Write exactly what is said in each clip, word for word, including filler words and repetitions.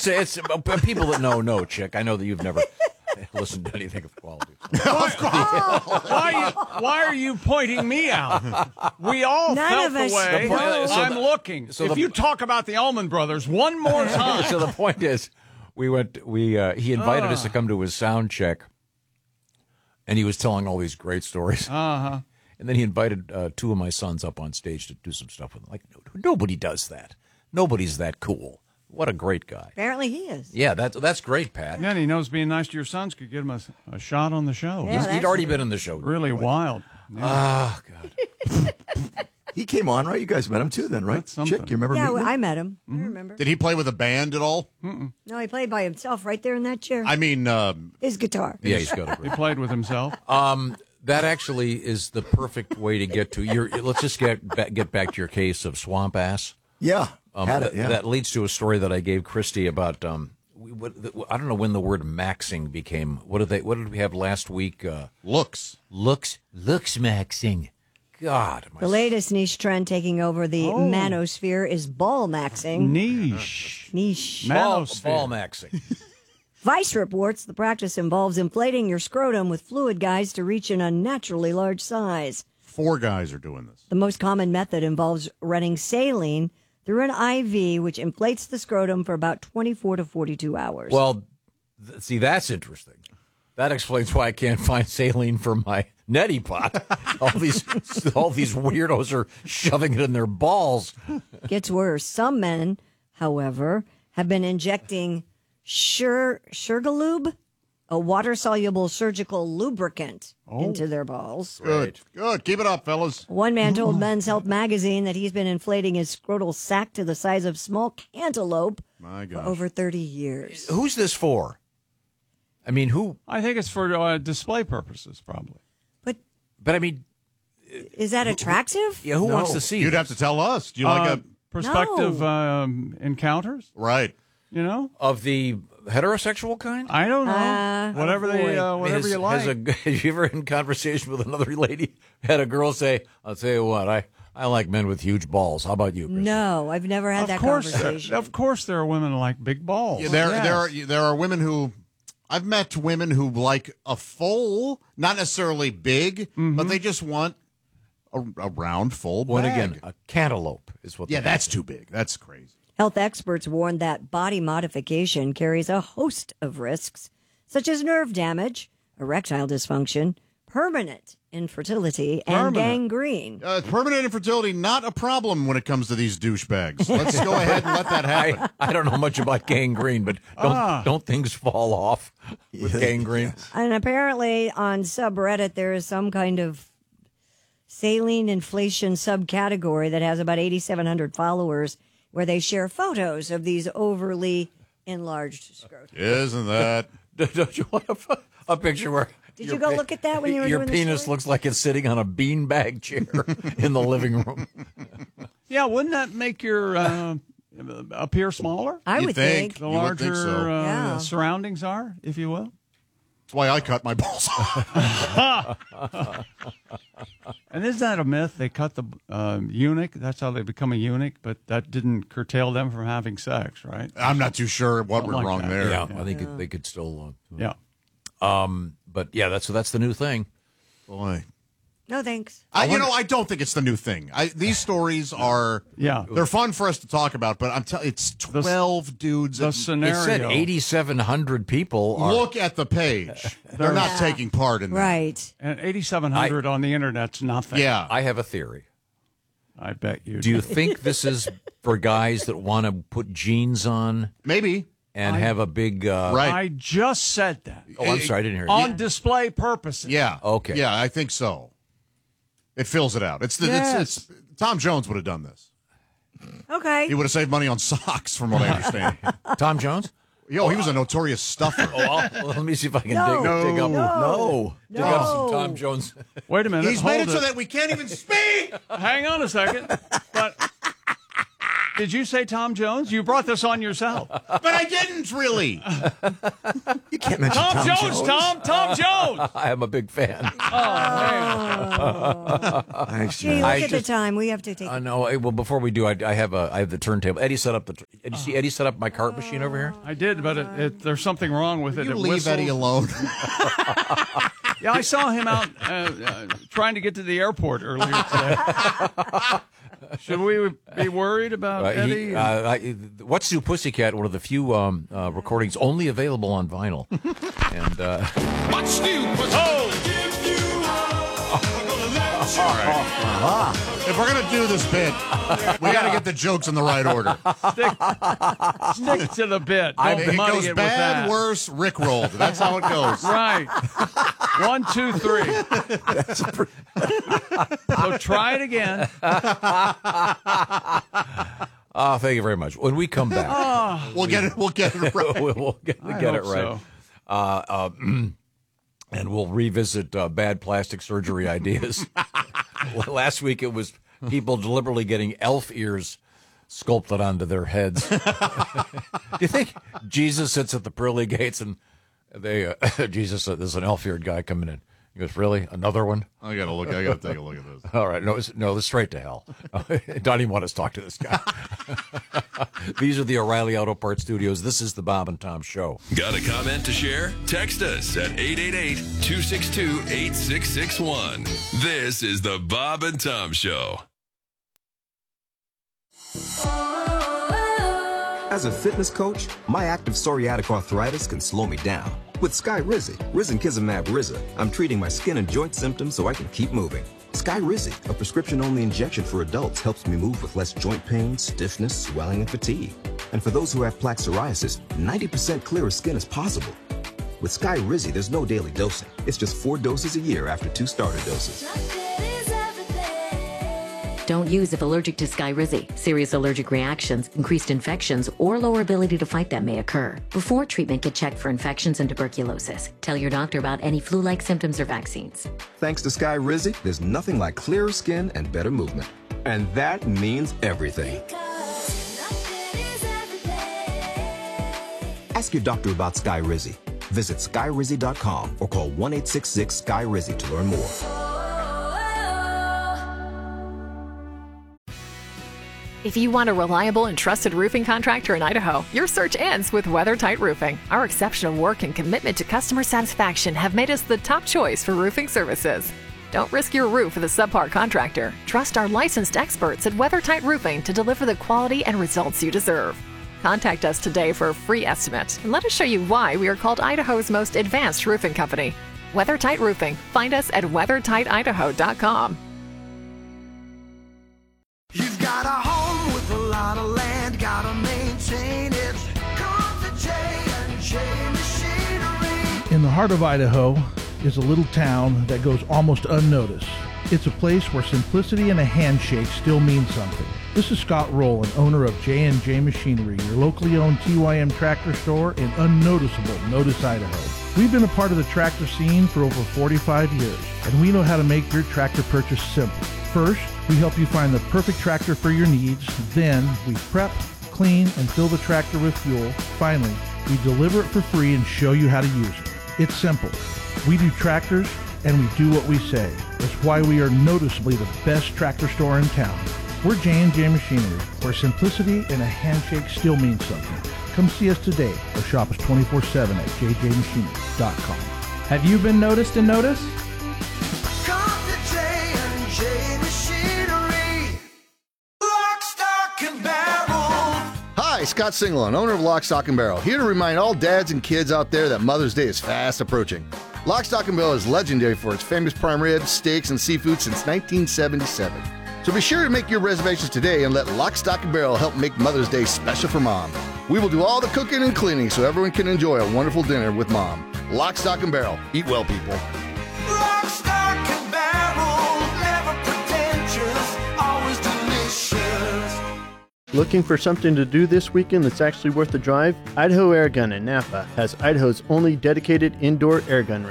it's it's uh, people that know know, Chick. I know that you've never listened to anything of quality. why, why, are you, why are you pointing me out? We all None felt of the us way. know. So I'm the- looking. so if the- you talk about the Allman Brothers one more time. So the point is, we went. We uh, he invited Uh. us to come to his sound check, and he was telling all these great stories. Uh huh. And then he invited uh, two of my sons up on stage to do some stuff with them. Like, nobody does that. Nobody's that cool. What a great guy. Apparently he is. Yeah, that's that's great, Pat. Yeah, and he knows being nice to your sons could get him a, a shot on the show. Yeah, He's- that's He'd already true. been in the show. Really wild. Yeah. Ah, God. He came on, right? You guys met him too, then, right? That's something. Chick, you remember Yeah, meeting well, him? I met him. I remember. Did he play with a band at all? No, he played by himself right there in that chair. I mean, um, His guitar. Yeah, he's got a He great. played with himself. Um, that actually is the perfect way to get to your. Let's just get back, get back to your case of swamp ass. Yeah, Um, had it. that, Yeah. that leads to a story that I gave Christy about. Um, we, what, I don't know when the word maxing became. What did they? What did we have last week? Uh, looks. looks looks maxing. God, my The latest niche trend taking over the Oh. manosphere is ball maxing. Niche. Niche. ball, Manosphere. ball maxing. Vice reports the practice involves inflating your scrotum with fluid guides to reach an unnaturally large size. Four guys are doing this. The most common method involves running saline through an I V, which inflates the scrotum for about twenty-four to forty-two hours. Well, th- see, that's interesting. That explains why I can't find saline for my neti pot. all these, all these weirdos are shoving it in their balls. Gets worse. Some men, however, have been injecting Shur- Sugarlube, a water-soluble surgical lubricant, into their balls. Good. Good. Keep it up, fellas. One man told Men's Health magazine that he's been inflating his scrotal sac to the size of small cantaloupe My for gosh. over thirty years. Who's this for? I mean, who? I think it's for uh, display purposes, probably. But But I mean, is that attractive? yeah, who No, wants to see? You'd this? have to tell us. Do you like Uh, a prospective No. um, encounters, right? you know? Of the heterosexual kind? I don't know. Uh, whatever oh, they, boy. uh, I mean, whatever has, you like. Has, a, have you ever in conversation with another lady had a girl say, "I'll tell you what, I, I like men with huge balls. How about you, Chris?" No, I've never had of that course, conversation. of course, there are women who like big balls. Yeah, there, Yes. there, are, there are women who. I've met women who like a full, not necessarily big, but they just want a, a round, full Well, bag. again, a cantaloupe is what. yeah, they- that's too big. That's crazy. Health experts warn that body modification carries a host of risks, such as nerve damage, erectile dysfunction, permanent infertility, and Permanent. gangrene. Uh, permanent infertility, not a problem when it comes to these douchebags. Let's go ahead and let that happen. I, I don't know much about gangrene, but don't Ah. don't things fall off with gangrene? And apparently on subreddit, there is some kind of saline inflation subcategory that has about eighty-seven hundred followers where they share photos of these overly enlarged scrota. Isn't that? Don't you want a, a picture where? Did your you go pe- look at that when you were your doing the penis story? looks like it's sitting on a beanbag chair in the living room? Yeah, wouldn't that make your uh, appear smaller? I You would think? think. The You would larger think so. uh, Yeah. surroundings are, if you will. That's why I cut my balls off. And isn't that a myth? They cut the um, eunuch. That's how they become a eunuch, but that didn't curtail them from having sex, right? I'm not too sure what Something went like wrong that. there. Yeah, I think it, they could still. Yeah. Uh, um, but yeah, that's that's the new thing. Boy. No thanks. I, you know, I don't think it's the new thing. I, these stories are, Yeah. they're fun for us to talk about, but I'm telling it's twelve dudes. The and- scenario. It said eighty-seven hundred people are. Look at the page. They're not Yeah. taking part in that. Right. And eighty-seven hundred on the internet's nothing. Yeah. I have a theory. I bet you Do you think this is for guys that want to put jeans on Maybe. and have a big? Uh, Right. I just said that. Oh, I'm sorry, I didn't hear you. On display purposes. Yeah. Okay. Yeah, I think so. It fills it out. It's the Yes. it's, it's Tom Jones would have done this. Okay. He would have saved money on socks, from what I understand. Tom Jones. Yo, he was a notorious stuffer. Oh, I'll, let me see if I can No. dig, dig up. No. dig up some No. Tom Jones. Wait a minute. He's hold made it, it so that we can't even speak. Hang on a second. But Did you say Tom Jones? You brought this on yourself. But I didn't really. You can't mention Tom, Tom, Jones, Tom, Tom Jones. I am a big fan. Thanks, Gee, look John. I at the just- time. We have to take I know. eh, Well, before we do, I, I have a I have the turntable. Eddie set up the. Did you see Eddie set up my cart machine over here? I did, but it, it, there's something wrong with it. You it leave whistles. Eddie alone. Yeah, I saw him out uh, uh, trying to get to the airport earlier today. Should we be worried about Uh, Eddie? he, uh, I, What's New Pussycat? One of the few um, uh, recordings only available on vinyl. And uh, What's new? What's All right. If we're going to do this bit, we got to get the jokes in the right order. stick, stick to the bit. Don't It muddy goes it with bad, that. worse, Rickrolled. That's how it goes. Right. One, two, three. So try it again. oh, thank you very much. When we come back, We'll get it. We'll get it right. we'll, we'll get, I get it hope right. so. Uh, uh, and we'll revisit uh, bad plastic surgery ideas. Last week it was people deliberately getting elf ears sculpted onto their heads. Do you think Jesus sits at the pearly gates and they uh, Jesus uh, there's an elf-eared guy coming in? He goes, really? Another one? I got to look. I got to take a look at this. All right, no, it's- no, it's straight to hell. Don't even want us to talk to this guy. These are the O'Reilly Auto Parts Studios. This is the Bob and Tom Show. Got a comment to share? Text us at eight eight eight, two six two, eight six six one. This is the Bob and Tom Show. As a fitness coach, my active psoriatic arthritis can slow me down. With Skyrizi, Risankizumab Riza, I'm treating my skin and joint symptoms so I can keep moving. Skyrizi, a prescription-only injection for adults, helps me move with less joint pain, stiffness, swelling, and fatigue. And for those who have plaque psoriasis, ninety percent clearer skin is possible. With Skyrizi, there's no daily dosing. It's just four doses a year after two starter doses. Don't use if allergic to Skyrizi. Serious allergic reactions, increased infections, or lower ability to fight them may occur. Before treatment, get checked for infections and tuberculosis. Tell your doctor about any flu-like symptoms or vaccines. Thanks to Skyrizi, there's nothing like clearer skin and better movement. And that means everything. Ask your doctor about Skyrizi. Visit Skyrizi dot com or call one eight six six Sky Rizi to learn more. If you want a reliable and trusted roofing contractor in Idaho, your search ends with WeatherTight Roofing. Our exceptional work and commitment to customer satisfaction have made us the top choice for roofing services. Don't risk your roof with a subpar contractor. Trust our licensed experts at WeatherTight Roofing to deliver the quality and results you deserve. Contact us today for a free estimate and let us show you why we are called Idaho's most advanced roofing company. WeatherTight Roofing. Find us at weather tight idaho dot com. You've got a home with a lot of land, gotta maintain it. Come to J and J Machinery. In the heart of Idaho is a little town that goes almost unnoticed. It's a place where simplicity and a handshake still mean something. This is Scott Rowland, owner of J and J Machinery, your locally owned T Y M tractor store in unnoticeable Notice, Idaho. We've been a part of the tractor scene for over forty-five years, and we know how to make your tractor purchase simple. First, we help you find the perfect tractor for your needs. Then, we prep, clean, and fill the tractor with fuel. Finally, we deliver it for free and show you how to use it. It's simple. We do tractors, and we do what we say. That's why we are noticeably the best tractor store in town. We're J and J Machinery, where simplicity and a handshake still means something. Come see us today or shop us twenty-four seven at j j machinery dot com. Have you been noticed and noticed? Come to J and J Machinery. Lock, stock, and barrel. Hi, Scott Singlon, owner of Lock, Stock, and Barrel, here to remind all dads and kids out there that Mother's Day is fast approaching. Lock, Stock, and Barrel is legendary for its famous prime ribs, steaks, and seafood since nineteen seventy-seven. So be sure to make your reservations today and let Lock, Stock, and Barrel help make Mother's Day special for Mom. We will do all the cooking and cleaning so everyone can enjoy a wonderful dinner with Mom. Lock, Stock, and Barrel. Eat well, people. Lock, stock, and barrel. Never pretentious, always delicious. Looking for something to do this weekend that's actually worth the drive? Idaho Air Gun in Napa has Idaho's only dedicated indoor air gun range.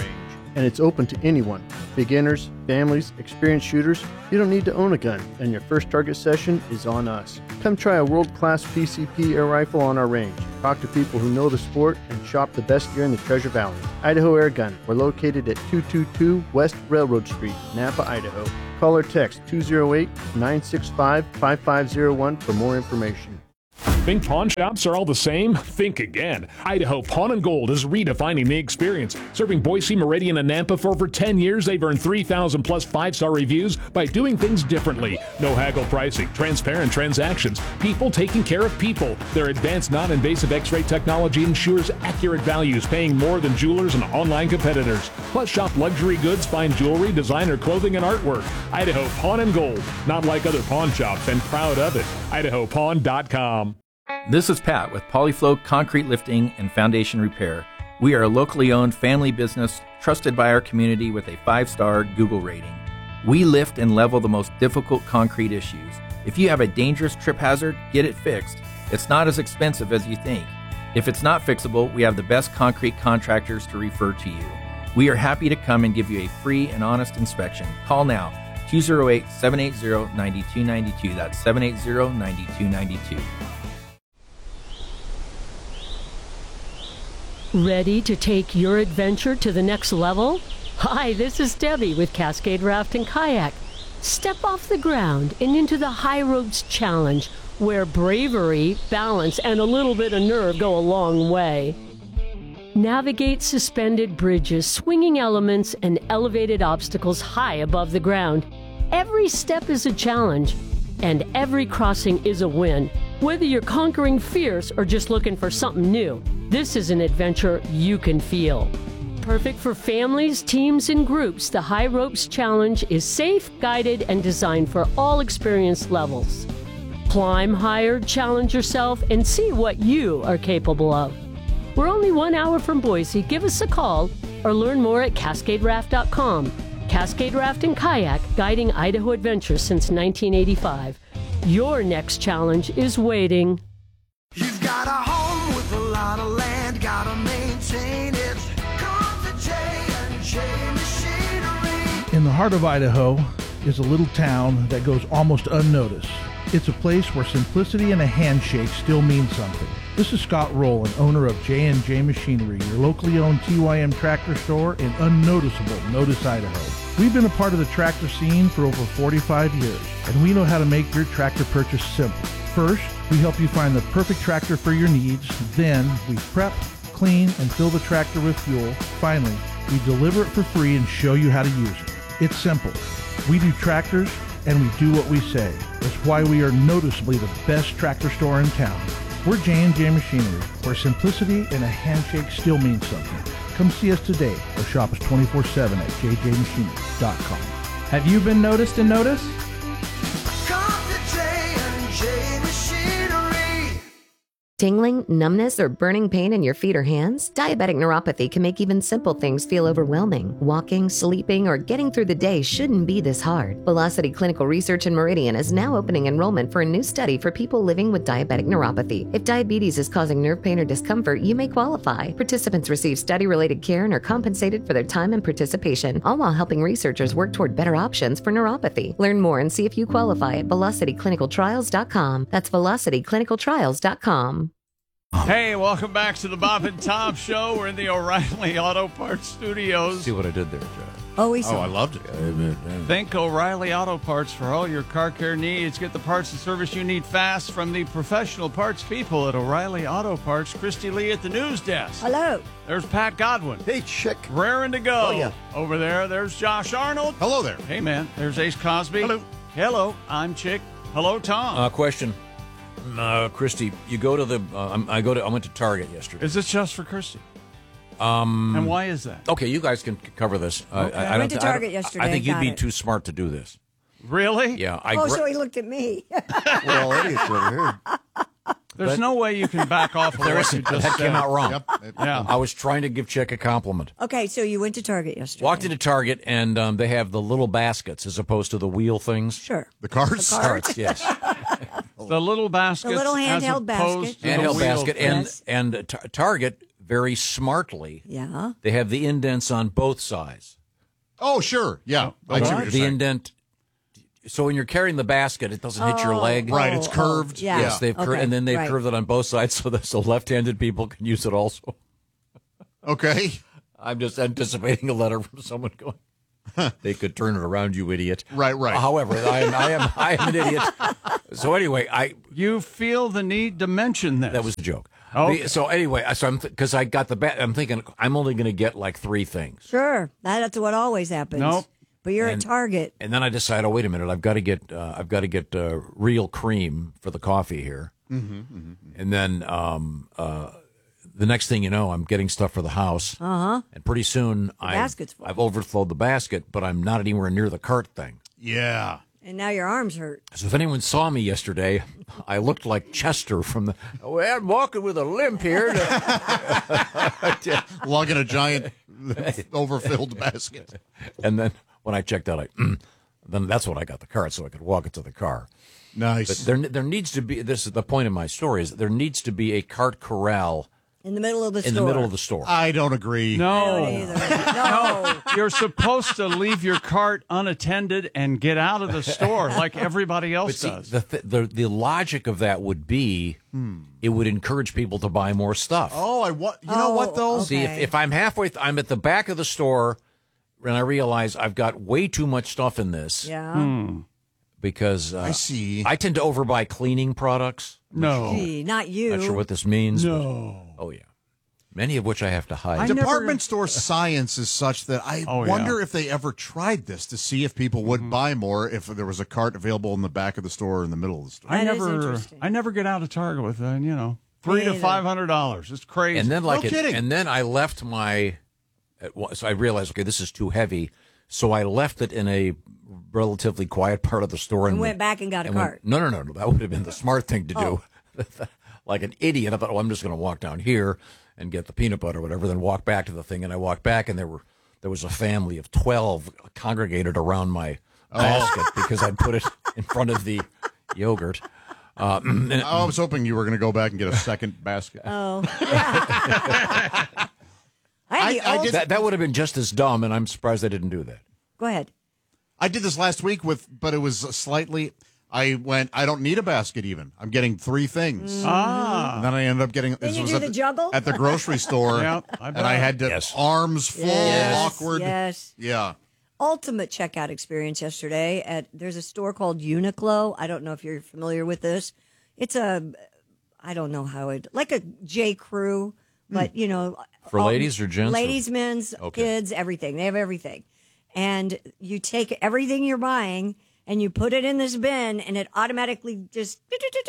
and it's open to anyone. Beginners, families, experienced shooters, you don't need to own a gun, and your first target session is on us. Come try a world-class P C P air rifle on our range. Talk to people who know the sport and shop the best gear in the Treasure Valley. Idaho Air Gun. We're located at two two two West Railroad Street, Napa, Idaho. Call or text two oh eight, nine six five, five five oh one for more information. Think pawn shops are all the same? Think again. Idaho Pawn and Gold is redefining the experience. Serving Boise, Meridian, and Nampa for over ten years, they've earned three thousand plus five-star reviews by doing things differently. No haggle pricing, transparent transactions, people taking care of people. Their advanced non-invasive x-ray technology ensures accurate values, paying more than jewelers and online competitors. Plus, shop luxury goods, fine jewelry, designer clothing, and artwork. Idaho Pawn and Gold. Not like other pawn shops, and proud of it. Idaho Pawn dot com. This is Pat with Polyflow Concrete Lifting and Foundation Repair. We are a locally owned family business trusted by our community with a five-star Google rating. We lift and level the most difficult concrete issues. If you have a dangerous trip hazard, get it fixed. It's not as expensive as you think. If it's not fixable, we have the best concrete contractors to refer to you. We are happy to come and give you a free and honest inspection. Call now, two oh eight, seven eight zero, nine two nine two. That's seven eight zero, nine two nine two. Ready to take your adventure to the next level? Hi, this is Debbie with Cascade Raft and Kayak. Step off the ground and into the High Ropes Challenge, where bravery, balance, and a little bit of nerve go a long way. Navigate suspended bridges, swinging elements, and elevated obstacles high above the ground. Every step is a challenge, and every crossing is a win. Whether you're conquering fears or just looking for something new, this is an adventure you can feel. Perfect for families, teams, and groups, the High Ropes Challenge is safe, guided, and designed for all experience levels. Climb higher, challenge yourself, and see what you are capable of. We're only one hour from Boise. Give us a call or learn more at Cascade Raft dot com. Cascade Raft and Kayak, guiding Idaho adventures since nineteen eighty-five. Your next challenge is waiting. You've got a home with a lot of land, gotta maintain it. Come to J and J Machinery. In the heart of Idaho is a little town that goes almost unnoticed. It's a place where simplicity and a handshake still mean something. This is Scott Rowland, owner of J and J Machinery, your locally owned T Y M tractor store in unnoticeable Notice, Idaho. We've been a part of the tractor scene for over forty-five years, and we know how to make your tractor purchase simple. First, we help you find the perfect tractor for your needs. Then, we prep, clean, and fill the tractor with fuel. Finally, we deliver it for free and show you how to use it. It's simple. We do tractors, and we do what we say. That's why we are noticeably the best tractor store in town. We're J and J Machinery, where simplicity and a handshake still means something. Come see us today or shop us twenty-four seven at j j machinery dot com. Have you been noticed and noticed? Come to J and J Machinery. Tingling, numbness, or burning pain in your feet or hands? Diabetic neuropathy can make even simple things feel overwhelming. Walking, sleeping, or getting through the day shouldn't be this hard. Velocity Clinical Research in Meridian is now opening enrollment for a new study for people living with diabetic neuropathy. If diabetes is causing nerve pain or discomfort, you may qualify. Participants receive study-related care and are compensated for their time and participation, all while helping researchers work toward better options for neuropathy. Learn more and see if you qualify at velocity clinical trials dot com. That's velocity clinical trials dot com. Hey, welcome back to the Bob and Tom Show. We're in the O'Reilly Auto Parts Studios. See what I did there, Joe? Oh, we Oh, I loved it. Think O'Reilly Auto Parts for all your car care needs. Get the parts and service you need fast from the professional parts people at O'Reilly Auto Parts. Christy Lee at the news desk. Hello. There's Pat Godwin. Hey, chick. Raring to go. Oh, yeah. Over there, there's Josh Arnold. Hello there. Hey, man. There's Ace Cosby. Hello. Hello. I'm Chick. Hello, Tom. Uh, question, uh, Christy. You go to the. Uh, I'm- I go to. I went to Target yesterday. Is this just for Christy? Um, And why is that? Okay, you guys can c- cover this. Uh, Okay. I, I I don't went to thi- I don't- Target yesterday I think and you'd got be it. too smart to do this. Really? Yeah. I oh, gra- so he looked at me. We're all idiots over here. There's But- no way you can back off of There what you isn't. just That said. came out wrong. Yep. Yeah. I was trying to give Chick a compliment. Okay, so you went to Target yesterday. Walked into Target and um, they have the little baskets as opposed to the wheel things. Sure. The carts? The carts. Yes. The little basket. The little handheld basket. The Handheld wheel basket. And, Yes. and uh, Tar- Target very smartly, Yeah. they have the indents on both sides. Oh, sure. Yeah. I see what you're the saying. indent. So when you're carrying the basket, it doesn't hit your Oh, leg. Right, it's oh, curved. oh, yeah. Yes, they've cur- Okay, and then they've right. curved it on both sides so that so left-handed people can use it also. Okay. I'm just anticipating a letter from someone going, they could turn it around, you idiot. Right, right. However, I am, I am, I am an idiot. So anyway, I You feel the need to mention this. that was a joke. Okay. The- so anyway, so I'm because I got the ba- I'm thinking I'm only going to get like three things, Sure. That, that's what always happens. Nope. But you're And- at Target. and then I decide, oh wait a minute, I've got to get uh, I've got to get uh, real cream for the coffee here, Mm-hmm, mm-hmm. and then um, uh, the next thing you know, I'm getting stuff for the house, Uh-huh. and pretty soon I basket's full. I've overflowed the basket, but I'm not anywhere near the cart thing. Yeah. And now your arms hurt. So if anyone saw me yesterday, I looked like Chester from the. Well, I'm walking with a limp here. Lugging a giant overfilled basket. And then when I checked out, I then that's when I got the cart, so I could walk it to the car. Nice. But there, there needs to be. This is the point of my story: is that there needs to be a cart corral In the middle of the in store. the middle of the store. I don't agree. No. No. You're supposed to leave your cart unattended and get out of the store like everybody But else see, does. the, th- the the logic of that would be, it would encourage people to buy more stuff. Oh, I what? You know Oh, what though? See, if, if I'm halfway, th- I'm at the back of the store, and I realize I've got way too much stuff in this Yeah. Hmm. because uh, I see. I tend to overbuy cleaning products. No. Gee, not you. Not sure what this means. No. But, oh yeah, many of which I have to hide. I Department never- store science is such that I Oh, wonder yeah. if they ever tried this to see if people would Mm-hmm. buy more if there was a cart available in the back of the store or in the middle of the store. I That is never interesting. I never get out of Target with uh, you know, three to either. five hundred dollars. It's crazy. and then like No it- kidding. and then I left my. at one- So I realized, okay, this is too heavy. So I left it in a relatively quiet part of the store and, And went back and got a and went- cart. no, no, no, no. That would have been the smart thing to Oh. do. Like an idiot, I thought, oh, I'm just going to walk down here and get the peanut butter or whatever, then walk back to the thing. And I walked back, and there were there was a family of twelve congregated around my basket because I'd put it in front of the yogurt. Uh, and- I was hoping you were going to go back and get a second basket. Oh, yeah. I had the I- I old- did- that that would have been just as dumb, and I'm surprised I didn't do that. Go ahead. I did this last week with, but it was slightly. I went. I don't need a basket even. I'm getting three things. Ah. And then I ended up getting. Then this you was do at the juggle? at the grocery store. Yeah, I and bet. I had to Yes. arms full, Yes, awkward. yes. Yeah. Ultimate checkout experience yesterday at there's a store called Uniqlo. I don't know if you're familiar with this. It's a I don't know how it like a J Crew, but you know For all- ladies or gents or- Ladies, men's, Okay. kids, everything. They have everything. And you take everything you're buying and you put it in this bin and it automatically just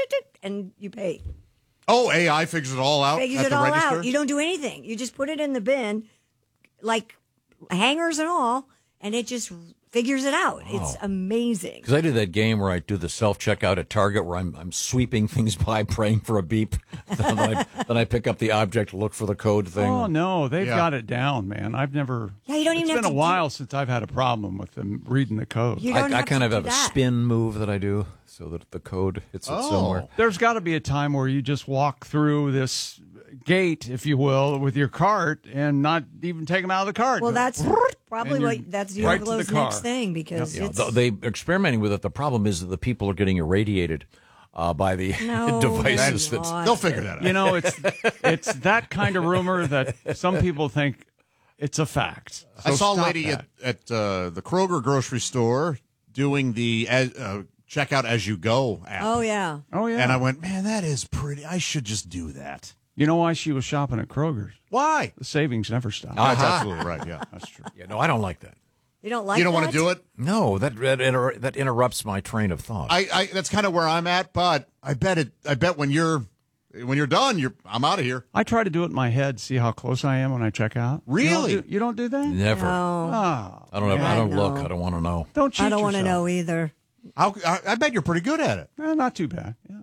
and you pay. Oh, A I figures it all out Figures at it the all register. out. You don't do anything. You just put it in the bin, like hangers and all, and it just figures it out. It's amazing. Because I do that game where I do the self checkout at Target, where I'm I'm sweeping things by, praying for a beep. then, I, then I pick up the object, look for the code thing. Oh no, they've Yeah. got it down, man. I've never. Yeah, you don't even It's have been a to while since I've had a problem with them reading the code. You I, don't I have kind to of do have a that. spin move that I do so that the code hits it Oh. somewhere. There's got to be a time where you just walk through this gate, if you will, with your cart and not even take them out of the cart. Well, that's probably And what you're that's right to the Uniqlo's car. next thing because Yeah, it's th- they experimenting with it. The problem is that the people are getting irradiated uh, by the No, devices. they're That not. They'll figure that out. You know, it's it's that kind of rumor that some people think it's a fact. I So saw a stop lady that. at, at uh, the Kroger grocery store doing the as- uh, checkout as you go app. Oh yeah. Oh yeah. And I went, man, that is pretty. I should just do that. You know why she was shopping at Kroger's? Why? The savings never stop. Oh, that's absolutely right. Yeah, that's true. yeah, no, I don't like that. You don't like you don't that? want to do it? No, that that, inter- that interrupts my train of thought. I, I that's kind of where I'm at, but I bet it. I bet when you're when you're done, you're I'm out of here. I try to do it in my head, see how close I am when I check out. Really? You don't do, you don't do that? Never. No. Oh, I don't. Have, I Yeah, don't no. look. I don't want to know. don't cheat I don't want to yourself. know either. How, I, I bet you're pretty good at it. Eh, not too bad. Yeah.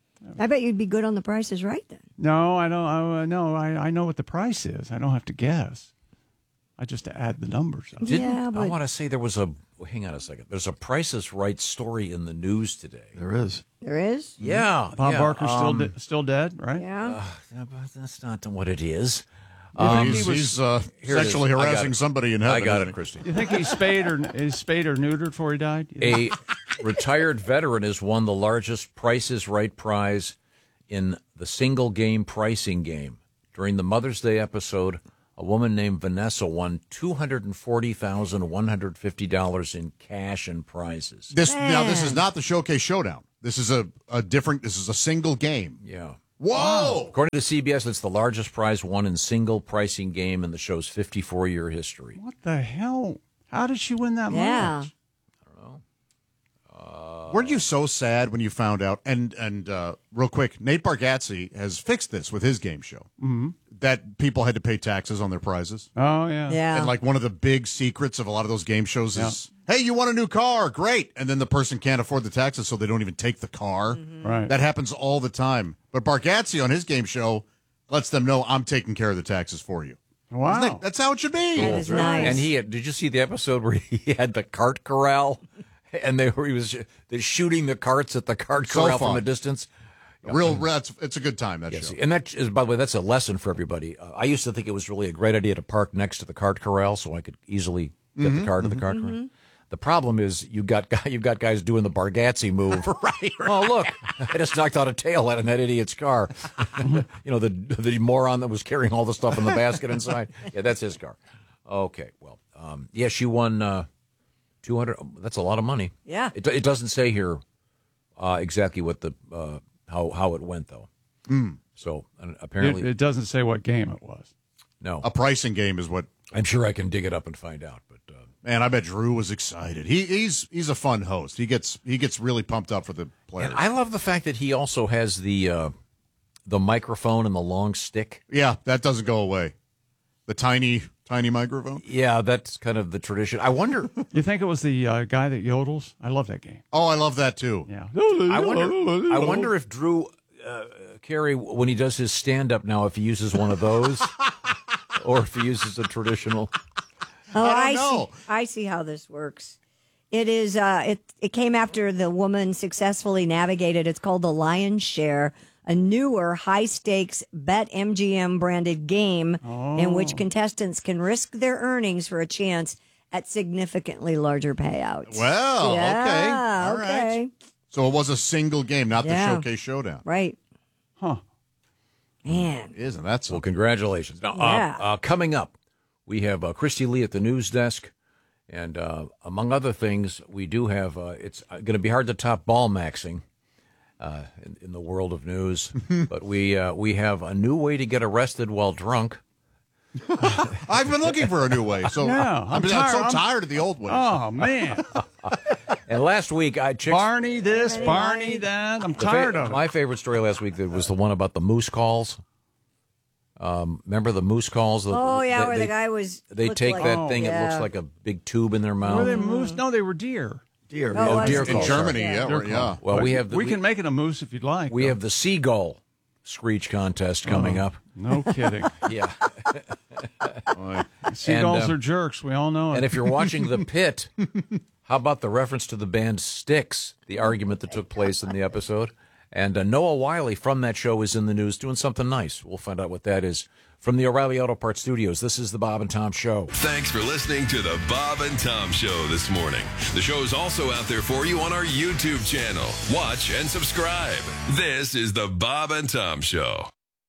I bet you'd be good on the Price is Right then. No, I don't. I, no, I, I know what the price is. I don't have to guess. I just add the numbers up. Didn't, Yeah, I but- want to say there was a. Hang on a second. There's a Price is Right story in the news today. There is. There is? Yeah, Bob yeah, Barker's um, still de- still dead, right? Yeah. Yeah, but that's not what it is. Um, he's he's uh, Here it is. sexually I got harassing it. somebody in heaven. I got isn't it, he? Christy. You think he's spayed or is spayed or neutered before he died? A retired veteran has won the largest Price is Right prize in the single game pricing game. During the Mother's Day episode, a woman named Vanessa won two hundred forty thousand one hundred fifty dollars in cash and prizes. This now this is not the Showcase Showdown. This is a, a different. This is a single game. Yeah. Whoa! According to C B S, it's the largest prize won in single pricing game in the show's fifty-four year history. What the hell? How did she win that Yeah. much? Weren't you so sad when you found out? And and uh, real quick, Nate Bargatze has fixed this with his game show. Mm-hmm. That people had to pay taxes on their prizes. Oh, yeah. Yeah. And like one of the big secrets of a lot of those game shows is, hey, you want a new car? Great. And then the person can't afford the taxes, so they don't even take the car. Mm-hmm. Right. That happens all the time. But Bargatze on his game show lets them know I'm taking care of the taxes for you. Wow. Isn't that- that's how it should be. That is nice. And he had, did you see the episode where he had the cart corral? And they were, he was they're shooting the carts at the cart So corral fun. from a distance. Real, it's, it's a good time, that Yes, show. and that is, by the way, that's a lesson for everybody. Uh, I used to think it was really a great idea to park next to the cart corral so I could easily get Mhm, the car to the cart corral. The problem is you got guy- you've got guys doing the Bargatze move. right, right. Oh look, I just knocked out a tail out of that idiot's car. You know the the moron that was carrying all the stuff in the basket inside. Yeah, that's his car. Okay, well, um, yes, you won uh, two hundred. That's a lot of money. Yeah. It, it doesn't say here uh, exactly what the uh, how how it went though. Mm. So uh, apparently, It, it doesn't say what game it was. no. A pricing game is what. I'm sure I can dig it up and find out. But uh, Man, I bet Drew was excited. He, he's he's a fun host. He gets he gets really pumped up for the players. and I love the fact that he also has the uh, the microphone and the long stick. Yeah, that doesn't go away. The tiny tiny microphone. Yeah, that's kind of the tradition. I wonder. You think it was the uh, guy that yodels? I love that game. Oh, I love that too. Yeah. I wonder. I wonder if Drew uh, Carey, when he does his stand up now, if he uses one of those, or if he uses a traditional. Oh, I I, don't know. see. I see how this works. It is. Uh, it it came after the woman successfully navigated. It's called the Lion's Share, a newer high stakes Bet M G M branded game in which contestants can risk their earnings for a chance at significantly larger payouts. Well, yeah, okay, all right. okay. So it was a single game, not Yeah. the Showcase Showdown. Right. Huh. Man. Isn't that so? Well, congratulations. Now, Yeah. uh, uh, coming up, we have uh, Christy Lee at the news desk. And uh, among other things, we do have, uh, it's going to be hard to top ball maxing uh, in, in the world of news. But we uh, we have a new way to get arrested while drunk. I've been looking for a new way. So Yeah, I'm, I'm I'm tired. so I'm- tired of the old ways. Oh, man. And last week, I checked. Barney this, Barney that. I'm The fa- tired of it. My favorite story last week that was the one about the moose calls. Um, remember the moose calls? The- Oh yeah, they- where they- the guy was. They looked take like- that thing. It Yeah. looks like a big tube in their mouth. Were they moose? No, they were deer. Deer. Oh, Oh, I deer see. In calls, Germany, sorry. yeah, Deer we're- yeah. call. Well, we have the, we can make it a moose if you'd like. we though. have the seagull screech contest coming Oh, up. No kidding. Yeah. Seagulls And, um, are jerks. We all know it. And if you're watching The Pit, how about the reference to the band Styx, the argument that took place in the episode? And uh, Noah Wiley from that show is in the news doing something nice. We'll find out what that is. From the O'Reilly Auto Parts Studios, this is the Bob and Tom Show. Thanks for listening to the Bob and Tom Show this morning. The show is also out there for you on our YouTube channel. Watch and subscribe. This is the Bob and Tom Show.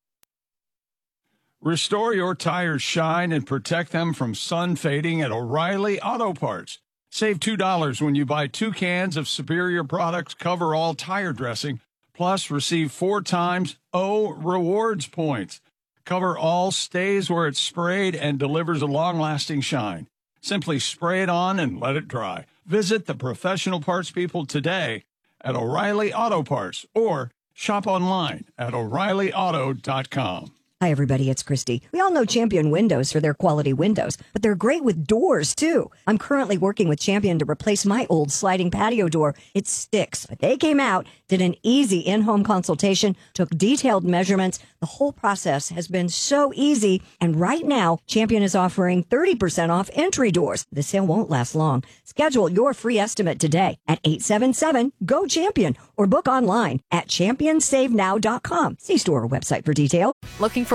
Restore your tires' shine and protect them from sun fading at O'Reilly Auto Parts. Save two dollars when you buy two cans of Superior Products Cover All Tire Dressing, plus receive four times O Rewards points. Cover All stays where it's sprayed and delivers a long-lasting shine. Simply spray it on and let it dry. Visit the professional parts people today at O'Reilly Auto Parts or shop online at O'Reilly Auto dot com. Hi, everybody. It's Christy. We all know Champion Windows for their quality windows, but they're great with doors, too. I'm currently working with Champion to replace my old sliding patio door. It sticks. But they came out, did an easy in-home consultation, took detailed measurements. The whole process has been so easy. And right now, Champion is offering thirty percent off entry doors. The sale won't last long. Schedule your free estimate today at eight seven seven, G O, CHAMPION or book online at champion save now dot com. See store or website for detail. Looking for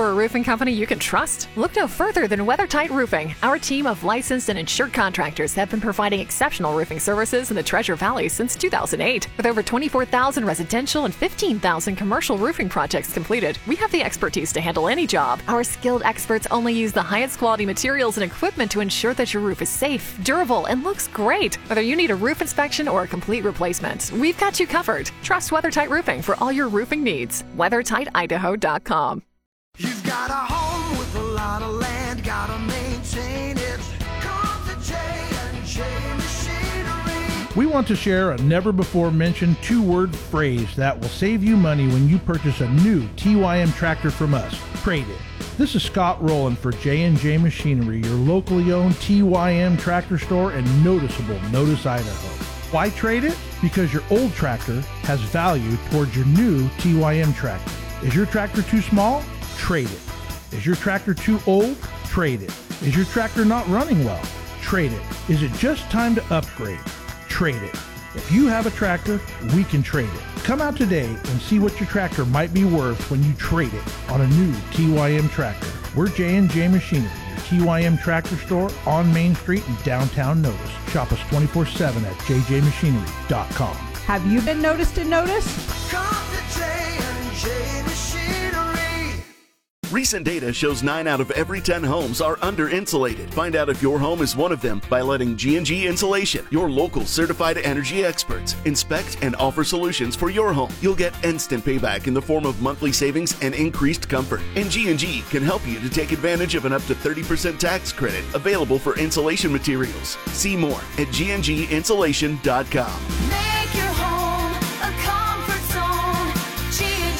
for a roofing company you can trust? Look no further than WeatherTight Roofing. Our team of licensed and insured contractors have been providing exceptional roofing services in the Treasure Valley since two thousand eight. With over twenty-four thousand residential and fifteen thousand commercial roofing projects completed, we have the expertise to handle any job. Our skilled experts only use the highest quality materials and equipment to ensure that your roof is safe, durable, and looks great. Whether you need a roof inspection or a complete replacement, we've got you covered. Trust WeatherTight Roofing for all your roofing needs. weather tight idaho dot com. You've got a home with a lot of land, gotta maintain it. Come to J and J Machinery. We want to share a never-before-mentioned two-word phrase that will save you money when you purchase a new T Y M tractor from us. Trade it. This is Scott Rowland for J and J Machinery, your locally owned T Y M tractor store and noticeable Notice, Idaho. Why trade it? Because your old tractor has value towards your new T Y M tractor. Is your tractor too small? Trade it. Is your tractor too old? Trade it. Is your tractor not running well? Trade it. Is it just time to upgrade? Trade it. If you have a tractor, we can trade it. Come out today and see what your tractor might be worth when you trade it on a new T Y M tractor. We're J and J Machinery, your T Y M tractor store on Main Street in downtown Notice. Shop us twenty-four seven at j j machinery dot com. Have you been noticed and noticed? Come to J and J Machinery. Recent data shows nine out of every ten homes are under-insulated. Find out if your home is one of them by letting G and G Insulation, your local certified energy experts, inspect and offer solutions for your home. You'll get instant payback in the form of monthly savings and increased comfort. And G and G can help you to take advantage of an up to thirty percent tax credit available for insulation materials. See more at g and g insulation dot com. Make your home a comfort zone. G and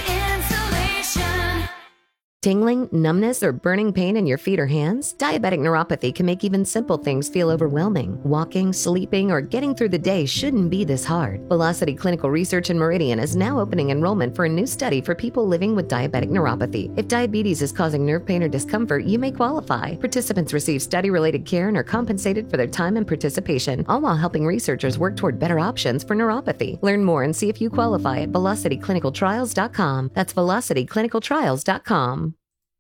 G Insulation. Tingling, numbness, or burning pain in your feet or hands? Diabetic neuropathy can make even simple things feel overwhelming. Walking, sleeping, or getting through the day shouldn't be this hard. Velocity Clinical Research in Meridian is now opening enrollment for a new study for people living with diabetic neuropathy. If diabetes is causing nerve pain or discomfort, you may qualify. Participants receive study-related care and are compensated for their time and participation, all while helping researchers work toward better options for neuropathy. Learn more and see if you qualify at velocity clinical trials dot com. That's velocity clinical trials dot com.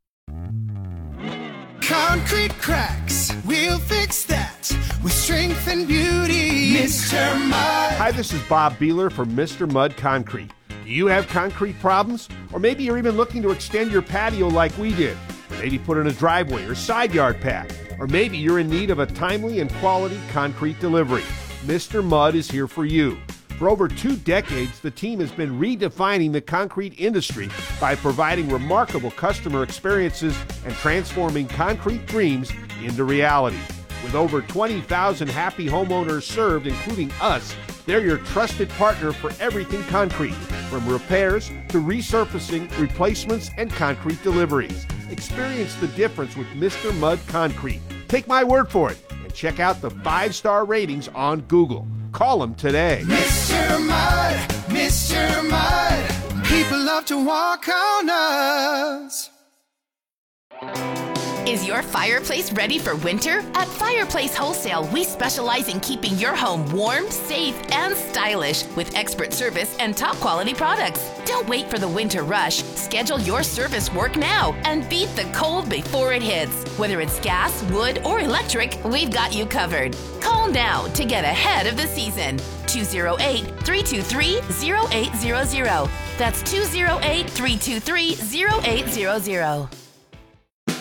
Concrete cracks, we'll fix that with strength and beauty. Mister Mud. Hi, this is Bob Beeler from Mister Mud Concrete. Do you have concrete problems? Or maybe you're even looking to extend your patio like we did. Maybe put in a driveway or side yard pad. Or maybe you're in need of a timely and quality concrete delivery. Mister Mud is here for you. For over two decades, the team has been redefining the concrete industry by providing remarkable customer experiences and transforming concrete dreams into reality. With over twenty thousand happy homeowners served, including us, they're your trusted partner for everything concrete, from repairs to resurfacing, replacements, and concrete deliveries. Experience the difference with Mister Mud Concrete. Take my word for it and check out the five-star ratings on Google. Call them today. Mister Mud, Mister Mud. People love to walk on us. Is your fireplace ready for winter? At Fireplace Wholesale, we specialize in keeping your home warm, safe, and stylish with expert service and top quality products. Don't wait for the winter rush. Schedule your service work now and beat the cold before it hits. Whether it's gas, wood, or electric, we've got you covered. Call now to get ahead of the season. two oh eight, three two three, oh eight hundred. That's two oh eight, three two three, oh eight hundred.